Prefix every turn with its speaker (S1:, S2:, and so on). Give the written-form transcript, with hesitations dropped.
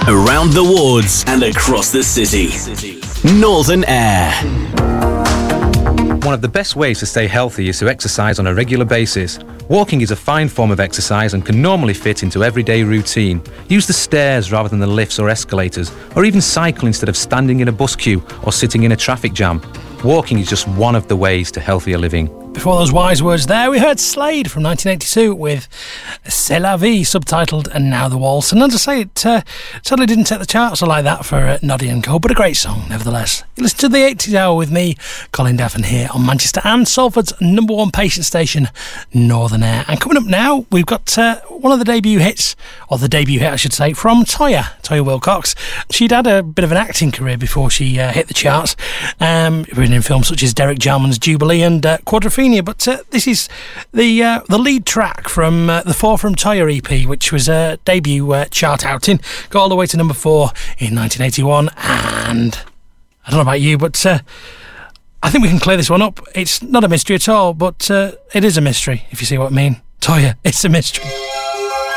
S1: around the wards and across the city. Northern Air.
S2: One of the best ways to stay healthy is to exercise on a regular basis. Walking is a fine form of exercise and can normally fit into everyday routine. Use the stairs rather than the lifts or escalators, or even cycle instead of standing in a bus queue or sitting in a traffic jam. Walking is just one of the ways to healthier living.
S3: Before those wise words there, we heard Slade from 1982 with C'est la vie, subtitled And Now the Waltz. And as I say, it certainly didn't take the charts like that for Noddy & Co, but a great song nevertheless. You listen to the 80s Hour with me, Colin Daffin, here on Manchester and Salford's number one patient station, Northern Air. And coming up now, we've got one of the debut hits, or the debut hit I should say, from Toyah Willcox. She'd had a bit of an acting career before she hit the charts, written in films such as Derek Jarman's Jubilee and Quadrophenia, but this is the lead track from the Four from Toyah EP, which was a debut chart outing, got all the way to number 4 in 1981, and I don't know about you, but I think we can clear this one up. It's not a mystery at all, but it is a mystery, if you see what I mean. Toyah, it's a mystery.